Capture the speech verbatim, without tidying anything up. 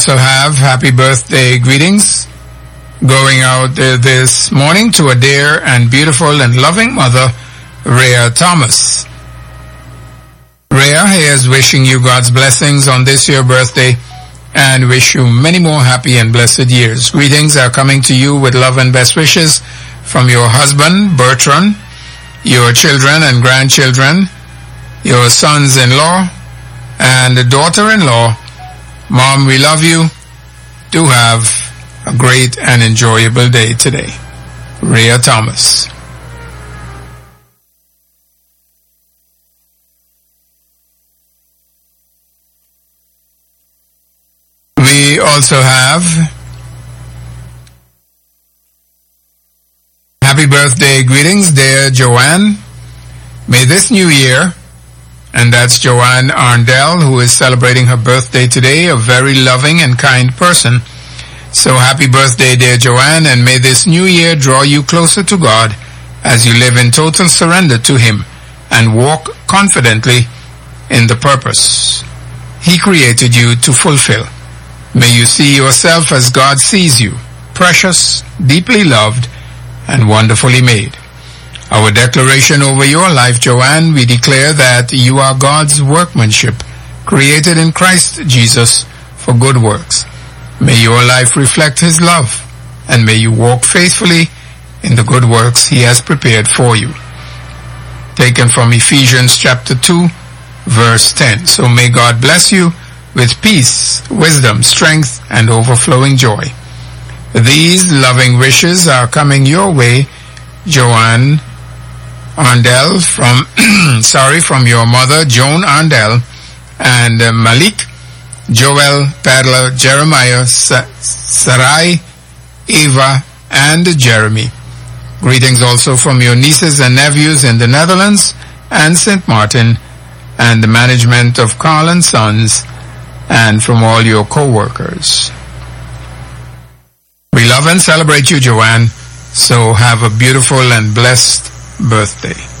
So have happy birthday greetings going out uh, this morning to a dear and beautiful and loving mother, Rhea Thomas. Rhea is wishing you God's blessings on this your birthday and wish you many more happy and blessed years. Greetings are coming to you with love and best wishes from your husband, Bertrand, your children and grandchildren, your sons-in-law and daughter-in-law. Mom, we love you. Do have a great and enjoyable day today. Rhea Thomas. We also have happy birthday greetings, dear Joanne. May this new year, and that's Joanne Arndell, who is celebrating her birthday today, a very loving and kind person. So happy birthday, dear Joanne, and may this new year draw you closer to God as you live in total surrender to Him and walk confidently in the purpose He created you to fulfill. May you see yourself as God sees you, precious, deeply loved, and wonderfully made. Our declaration over your life, Joanne, we declare that you are God's workmanship, created in Christ Jesus for good works. May your life reflect His love, and may you walk faithfully in the good works He has prepared for you. Taken from Ephesians chapter two, verse ten. So may God bless you with peace, wisdom, strength, and overflowing joy. These loving wishes are coming your way, Joanne Arndell, from sorry from your mother Joan Arndell, and uh, Malik, Joel, Padla, Jeremiah, Sa- Sarai, Eva, and Jeremy. Greetings also from your nieces and nephews in the Netherlands and Saint Martin, and the management of Carl and Sons, and from all your co-workers. We love and celebrate you, Joanne, so have a beautiful and blessed birthday.